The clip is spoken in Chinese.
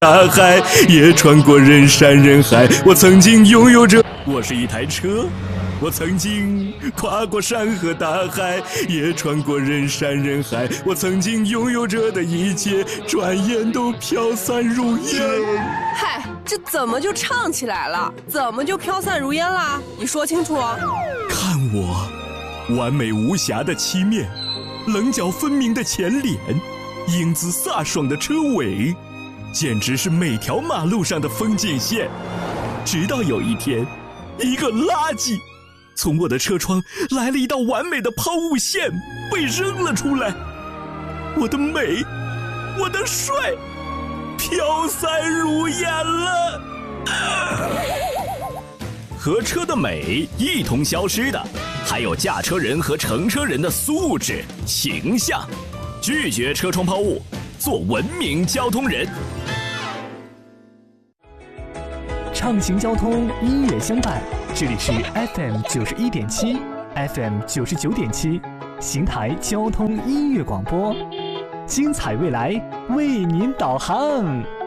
大海，也穿过人山人海。我曾经拥有着，我是一台车。我曾经跨过山河大海，也穿过人山人海。我曾经拥有着的一切，转眼都飘散如烟。 嗨，这怎么就唱起来了？怎么就飘散如烟啦？你说清楚啊！ 看我，完美无瑕的漆面，棱角分明的前脸，英姿飒爽的车尾，简直是每条马路上的风景线。直到有一天，一个垃圾从我的车窗来了一道完美的抛物线，被扔了出来。我的美，我的帅，飘散如烟了。和车的美一同消失的，还有驾车人和乘车人的素质、形象。拒绝车窗抛物，做文明交通人。 畅行交通，音乐相伴。这里是 FM 91.7 FM 99.7邢台交通音乐广播，精彩未来为您导航。